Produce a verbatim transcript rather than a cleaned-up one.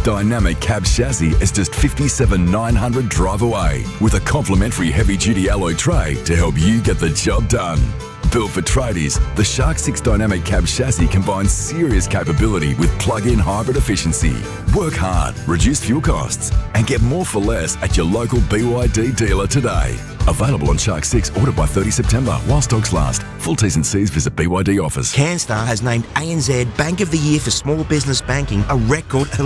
Dynamic cab chassis is just fifty-seven thousand nine hundred drive away, with a complimentary heavy-duty alloy tray to help you get the job done. Built for tradies, the Shark six Dynamic cab chassis combines serious capability with plug-in hybrid efficiency. Work hard, reduce fuel costs, and get more for less at your local B Y D dealer today. Available on Shark six, ordered by thirtieth September while stocks last. Full T's and C's visit B Y D offers. CanStar has named A N Z Bank of the Year for Small Business Banking a record